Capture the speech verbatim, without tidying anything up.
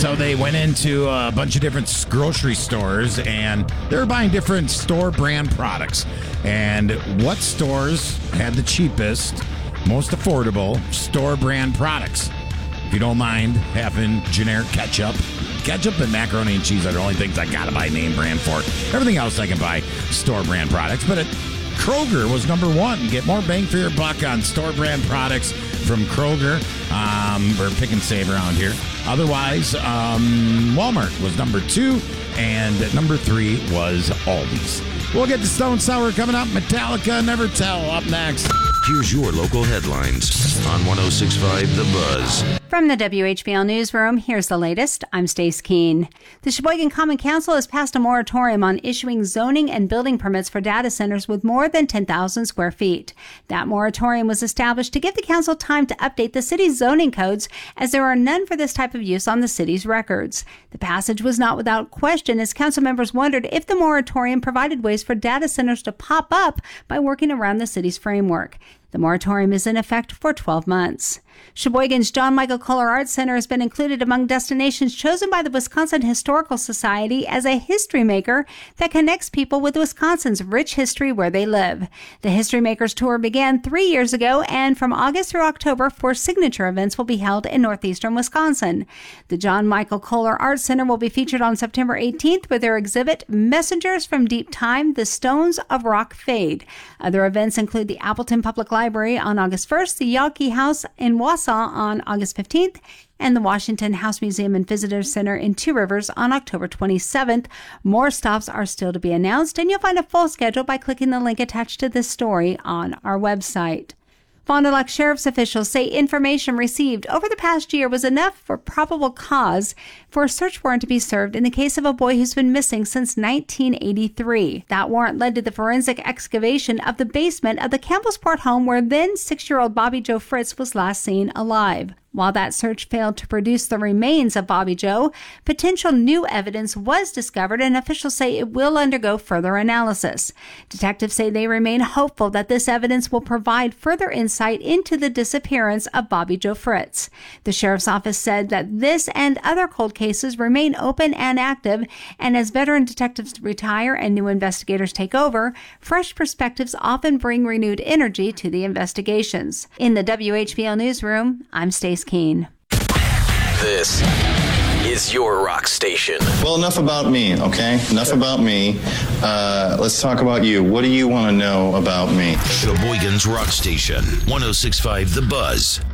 So they went into a bunch of different grocery stores, and they were buying different store brand products. And what stores had the cheapest, most affordable store brand products? If you don't mind having generic ketchup, ketchup and macaroni and cheese are the only things I gotta buy name brand for. Everything else I can buy store brand products. But it, Kroger was number one. Get more bang for your buck on store brand products from Kroger. Um, we're pick and save around here. Otherwise, um, Walmart was number two, and number three was Aldi's. We'll get to Stone Sour coming up. Metallica, Never Tell, up next. Here's your local headlines on one oh six point five The Buzz. From the W H B L Newsroom, here's the latest. I'm Stace Keene. The Sheboygan Common Council has passed a moratorium on issuing zoning and building permits for data centers with more than ten thousand square feet. That moratorium was established to give the council time to update the city's zoning codes, as there are none for this type of use on the city's records. The passage was not without question, as council members wondered if the moratorium provided ways for data centers to pop up by working around the city's framework. The moratorium is in effect for twelve months. Sheboygan's John Michael Kohler Arts Center has been included among destinations chosen by the Wisconsin Historical Society as a history maker that connects people with Wisconsin's rich history where they live. The History Makers Tour began three years ago, and from August through October, four signature events will be held in northeastern Wisconsin. The John Michael Kohler Arts Center will be featured on September eighteenth with their exhibit, Messengers from Deep Time, The Stones of Rock Fade. Other events include the Appleton Public Library on August first, the Yawkey House in Wausau on August fifteenth, and the Washington House Museum and Visitor Center in Two Rivers on October twenty-seventh. More stops are still to be announced, and you'll find a full schedule by clicking the link attached to this story on our website. Fond du Lac Sheriff's officials say information received over the past year was enough for probable cause for a search warrant to be served in the case of a boy who's been missing since nineteen eighty-three. That warrant led to the forensic excavation of the basement of the Campbellsport home where then six-year-old Bobby Joe Fritz was last seen alive. While that search failed to produce the remains of Bobby Joe, potential new evidence was discovered, and officials say it will undergo further analysis. Detectives say they remain hopeful that this evidence will provide further insight into the disappearance of Bobby Joe Fritz. The sheriff's office said that this and other cold cases remain open and active, and as veteran detectives retire and new investigators take over, fresh perspectives often bring renewed energy to the investigations. In the W H B L Newsroom, I'm Stace Keene. This is your rock station. Well, enough about me, okay? Enough about me. Uh, let's talk about you. What do you want to know about me? Sheboygan's rock station, one oh six point five The Buzz.